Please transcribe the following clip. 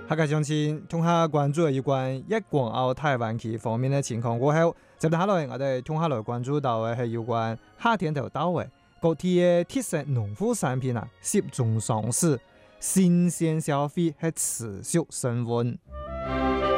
客家鄉親同下關注有關粵港澳大灣區方面嘅情況過後，接下來我哋同下來關注到嘅係有關夏天頭到嘅各地嘅特色農副產品啊，集中上市，新鮮消費係持續升溫。